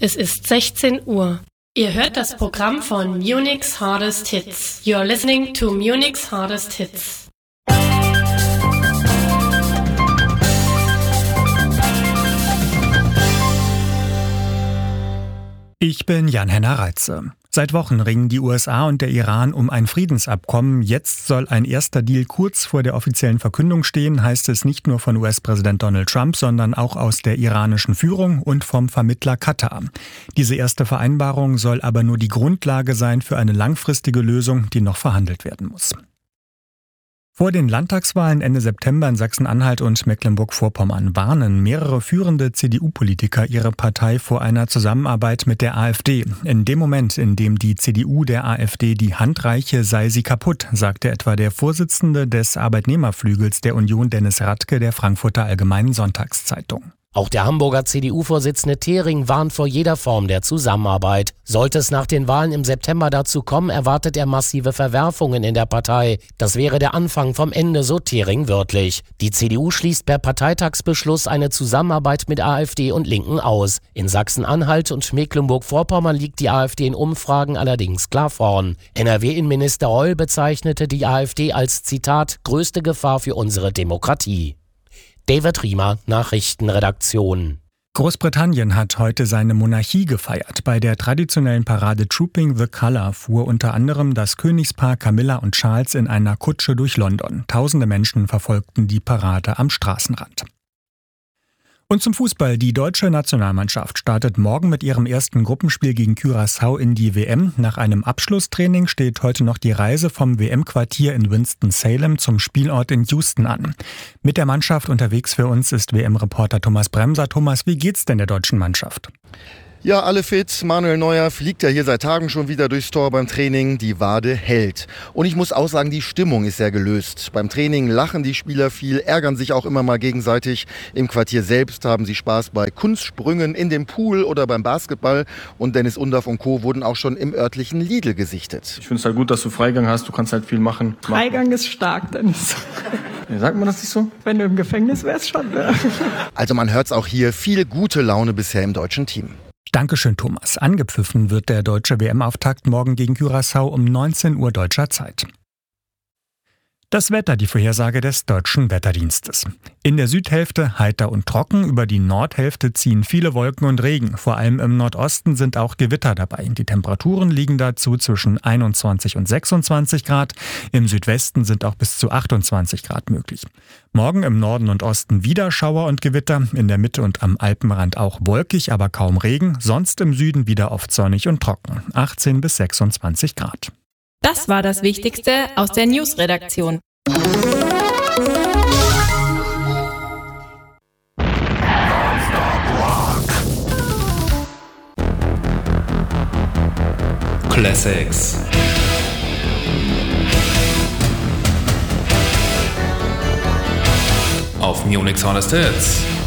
Es ist 16 Uhr. Ihr hört das Programm von Munich's Hardest Hits. You're listening to Munich's Hardest Hits. Ich bin Jan-Henner Reitze. Seit Wochen ringen die USA und der Iran um ein Friedensabkommen. Jetzt soll ein erster Deal kurz vor der offiziellen Verkündung stehen, heißt es nicht nur von US-Präsident Donald Trump, sondern auch aus der iranischen Führung und vom Vermittler Katar. Diese erste Vereinbarung soll aber nur die Grundlage sein für eine langfristige Lösung, die noch verhandelt werden muss. Vor den Landtagswahlen Ende September in Sachsen-Anhalt und Mecklenburg-Vorpommern warnen mehrere führende CDU-Politiker ihre Partei vor einer Zusammenarbeit mit der AfD. In dem Moment, in dem die CDU der AfD die Hand reiche, sei sie kaputt, sagte etwa der Vorsitzende des Arbeitnehmerflügels der Union, Dennis Radke, der Frankfurter Allgemeinen Sonntagszeitung. Auch der Hamburger CDU-Vorsitzende Thering warnt vor jeder Form der Zusammenarbeit. Sollte es nach den Wahlen im September dazu kommen, erwartet er massive Verwerfungen in der Partei. Das wäre der Anfang vom Ende, so Thering wörtlich. Die CDU schließt per Parteitagsbeschluss eine Zusammenarbeit mit AfD und Linken aus. In Sachsen-Anhalt und Mecklenburg-Vorpommern liegt die AfD in Umfragen allerdings klar vorn. NRW-Innenminister Reul bezeichnete die AfD als, Zitat, größte Gefahr für unsere Demokratie. David Riemer, Nachrichtenredaktion. Großbritannien hat heute seine Monarchie gefeiert. Bei der traditionellen Parade Trooping the Colour fuhr unter anderem das Königspaar Camilla und Charles in einer Kutsche durch London. Tausende Menschen verfolgten die Parade am Straßenrand. Und zum Fußball. Die deutsche Nationalmannschaft startet morgen mit ihrem ersten Gruppenspiel gegen Curaçao in die WM. Nach einem Abschlusstraining steht heute noch die Reise vom WM-Quartier in Winston-Salem zum Spielort in Houston an. Mit der Mannschaft unterwegs für uns ist WM-Reporter Thomas Bremser. Thomas, wie geht's denn der deutschen Mannschaft? Ja, alle fit. Manuel Neuer fliegt ja hier seit Tagen schon wieder durchs Tor beim Training. Die Wade hält. Und ich muss auch sagen, die Stimmung ist sehr gelöst. Beim Training lachen die Spieler viel, ärgern sich auch immer mal gegenseitig. Im Quartier selbst haben sie Spaß bei Kunstsprüngen in dem Pool oder beim Basketball. Und Dennis Undaff und Co. wurden auch schon im örtlichen Lidl gesichtet. Ich finde es halt gut, dass du Freigang hast. Du kannst halt viel machen. Freigang ist stark, Dennis. Sagt man das nicht so? Wenn du im Gefängnis wärst, schon. Ne? Also man hört es auch hier. Viel gute Laune bisher im deutschen Team. Dankeschön, Thomas. Angepfiffen wird der deutsche WM-Auftakt morgen gegen Curaçao um 19 Uhr deutscher Zeit. Das Wetter, die Vorhersage des Deutschen Wetterdienstes. In der Südhälfte heiter und trocken, über die Nordhälfte ziehen viele Wolken und Regen. Vor allem im Nordosten sind auch Gewitter dabei. Die Temperaturen liegen dazu zwischen 21 und 26 Grad. Im Südwesten sind auch bis zu 28 Grad möglich. Morgen im Norden und Osten wieder Schauer und Gewitter. In der Mitte und am Alpenrand auch wolkig, aber kaum Regen. Sonst im Süden wieder oft sonnig und trocken. 18 bis 26 Grad. Das war das Wichtigste aus der News-Redaktion. Classics. Auf Munich's Hardest Hits.